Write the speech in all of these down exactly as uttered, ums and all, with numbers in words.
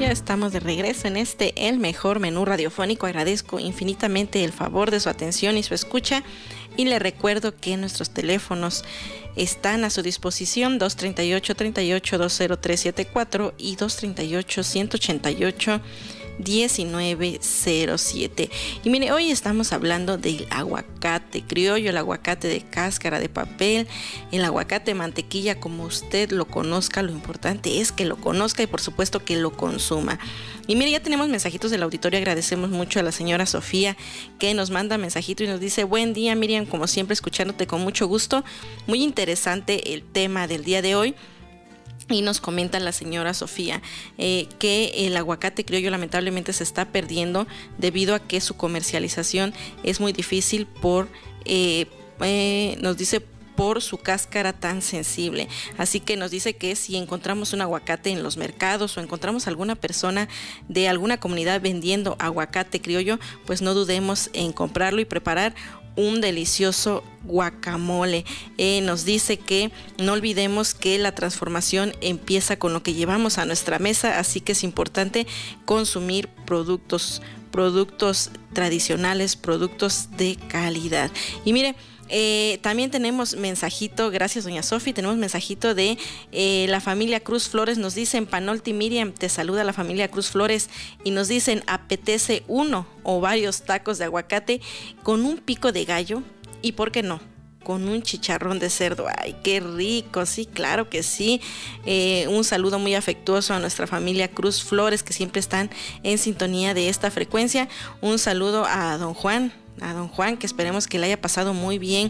ya estamos de regreso en este, el mejor menú radiofónico. Agradezco infinitamente el favor de su atención y su escucha. Y le recuerdo que nuestros teléfonos están a su disposición: dos treinta y ocho, treinta y ocho, dos cero tres siete cuatro y dos treinta y ocho, ciento ochenta y ocho, diecinueve cero siete. Y mire, hoy estamos hablando del aguacate criollo, el aguacate de cáscara de papel, el aguacate mantequilla, como usted lo conozca. Lo importante es que lo conozca y por supuesto que lo consuma. Y mire, ya tenemos mensajitos del auditorio. Agradecemos mucho a la señora Sofía, que nos manda mensajito y nos dice: buen día, Miriam, como siempre escuchándote con mucho gusto. Muy interesante el tema del día de hoy. Y nos comenta la señora Sofía eh, que el aguacate criollo lamentablemente se está perdiendo debido a que su comercialización es muy difícil por, eh, eh, nos dice, por su cáscara tan sensible. Así que nos dice que si encontramos un aguacate en los mercados o encontramos alguna persona de alguna comunidad vendiendo aguacate criollo, pues no dudemos en comprarlo y preparar un delicioso guacamole. Eh, nos dice que no olvidemos que la transformación empieza con lo que llevamos a nuestra mesa, así que es importante consumir productos, productos tradicionales, productos de calidad. Y mire, Eh, también tenemos mensajito, gracias doña Sofi, tenemos mensajito de eh, la familia Cruz Flores. Nos dicen: Panolti Miriam, te saluda la familia Cruz Flores, y nos dicen: apetece uno o varios tacos de aguacate con un pico de gallo y, ¿por qué no?, con un chicharrón de cerdo. ¡Ay, qué rico! Sí, claro que sí. Eh, un saludo muy afectuoso a nuestra familia Cruz Flores, que siempre están en sintonía de esta frecuencia. Un saludo a don Juan, a don Juan, que esperemos que le haya pasado muy bien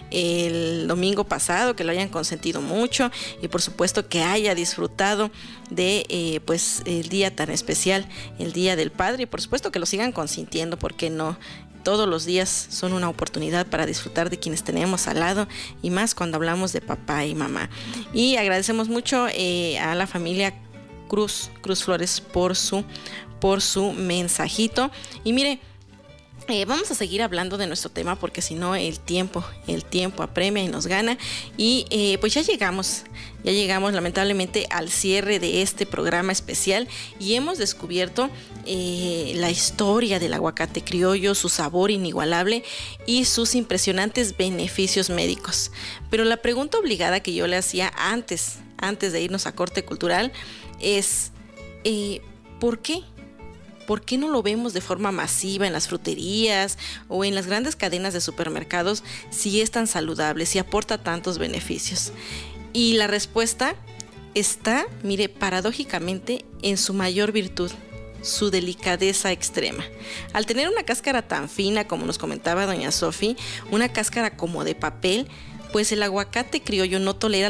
el domingo pasado, que lo hayan consentido mucho y por supuesto que haya disfrutado de eh, pues el día tan especial, el Día del Padre, y por supuesto que lo sigan consintiendo, porque no, todos los días son una oportunidad para disfrutar de quienes tenemos al lado, y más cuando hablamos de papá y mamá. Y agradecemos mucho eh, a la familia Cruz, Cruz Flores por su, por su mensajito. Y mire, Eh, vamos a seguir hablando de nuestro tema, porque si no el tiempo, el tiempo apremia y nos gana. Y eh, pues ya llegamos, ya llegamos lamentablemente al cierre de este programa especial, y hemos descubierto eh, la historia del aguacate criollo, su sabor inigualable y sus impresionantes beneficios médicos. Pero la pregunta obligada que yo le hacía antes, antes de irnos a corte cultural es eh, ¿por qué? ¿Por qué no lo vemos de forma masiva en las fruterías o en las grandes cadenas de supermercados si es tan saludable, si aporta tantos beneficios? Y la respuesta está, mire, paradójicamente, en su mayor virtud: su delicadeza extrema. Al tener una cáscara tan fina, como nos comentaba doña Sofi, una cáscara como de papel, pues el aguacate criollo no tolera